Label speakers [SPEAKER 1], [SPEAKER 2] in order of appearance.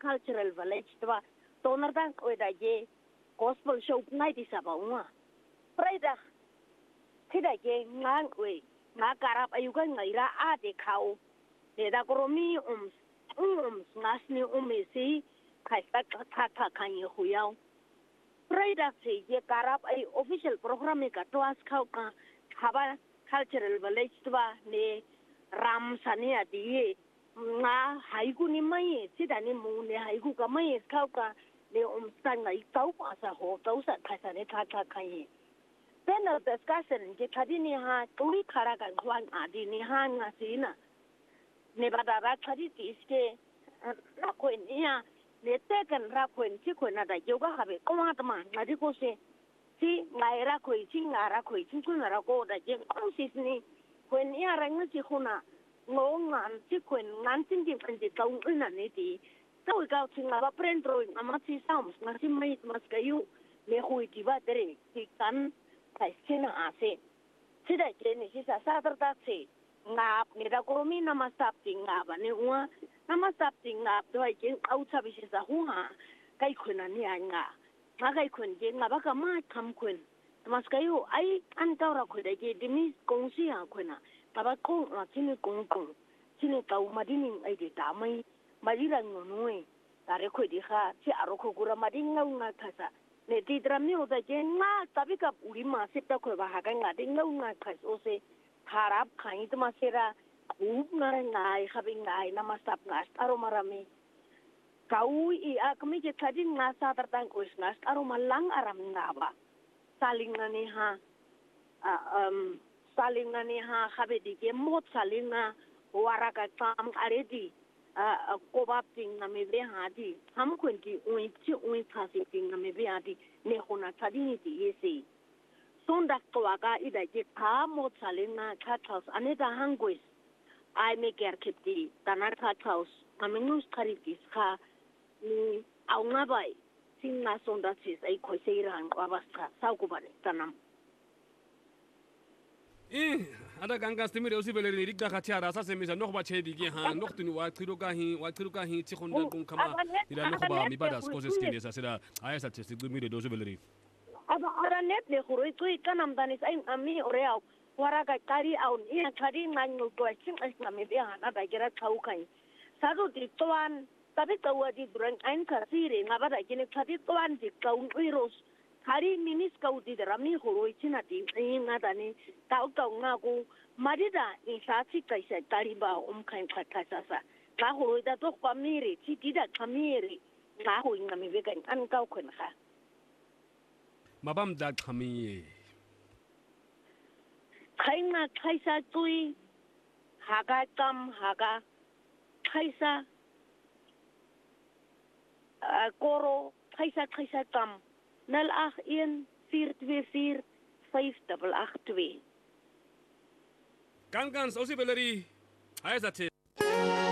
[SPEAKER 1] cultural village twa tonardan koida je gospel show ngai di sabaunga praida thida je ngang we nga karap ayuga ngaira a de khau de da koromi ngasni umesi khaisa kha khanye huyao praida se je karap ay official program ka twas khau ka khaba cultural village twa ne ram sania di nga haiku ni mai sidani mu ne haiku ka mai khau ka le san ngai kau pa sa ho kau sa khaisa ne kha khanye panel discussion je thadi ni ha tuli khara kan khwan adi ni ha nga sina ne bada ra thadi ti ske ra ko nia ne te kan ra ko ni ko na da yoga habe ko ma ta ma ngadi ko se si ngai ra ko chi nga ra ko chi ko na ra ko da je ko si ni ko nia ra ngi chi khuna ngo ngan chi ko ngan tin ji kan ji tong ina ne ti tau ga chi nga ba prendro ma chi sam nga si mai mas ka yu me hui ti ba tere ti kan kai sina ase sida je ni si sa dar da se ngap ni da ko mi na ma sap ti ngaba ne wa na ma sap ti ngap do ai je au cha bi si sa hu ha kai khuna ni nga ma kai khun je ngaba ka ma tham khun mas ka yu ai an ka ra khu da je di mi kong si ha khuna ba ba ko na chi ni kong kau ma di ni ai de ta mai ma di ra ngo noi ta re khu di kha chi aro khu gura ma di ngau nga tha sa ne ti tra mi o da je nga ta bi ka uri ma se ta ko ba ha ga nga de ngau nga kha so se harap khai to ma sera ub nga ngai khabi ngai na ma sap nga aro marami kau I a kami je thadi nga sa tar tang ko nga aro malang aram nga ba salinga ni ha khabe di ke mot salinga wara ka tam aredi ko bap ting na me be ha di ham kun ti ui chi ui phasi ting na me be ha di ne hona thadi ni ti yesi sonda toaga ida je tha mo salina kha house aneta hangwis ai me ker khipti tanar kha house amingus kharikis kha ni aunga bai singa sonda sis ai khoise ran abastha sau ko bane tanam
[SPEAKER 2] ada ganga stimire osi beleri rigda khatiara sa se misa nokhba chedi gi ha nokhtu wa khiruka hi chi khonda kun kama ila nokhba mi bada skoses kene sa sida aya sa testi dumire dozo beleri
[SPEAKER 1] aba ara net le khuroi tui kanam danis ai ami oreau wara ka kari au ia kari ngangu to ching as na me be hana da gira khau kai sadu ti toan tabi tawadi duran ain ka sire ngaba da kine khadi toan ti kaun uiros kari minis kau ti rami khuroi china ti na dani tau nga ku marida in sa chi kai sa tari ba kai kha sa sa ka khuroi da to pamiri chi ti da kamiri nga ho ngami be kan an kau khun kha
[SPEAKER 2] mabam da khami
[SPEAKER 1] khaina khaisa tui haga kam haga khaisa koro khaisa kam 081 424 5882
[SPEAKER 2] Gangans osi beleri aya sa